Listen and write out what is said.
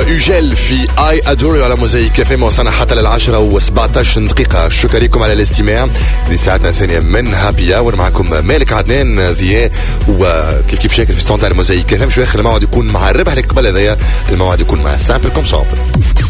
يوجل في اي ادور على موزايك كافيه، وصلنا حتى لل10 و17 دقيقة. شكرا لكم على الاستماع لساعتنا الثانية من هابي اور. معكم مالك عدنان ضياء، وكيف شاكل في ستوند على موزايك كافيه. مش اخر الموعد يكون مع الربح اللي قبل هذايا، الموعد يكون مع سامبل كوم سامبل.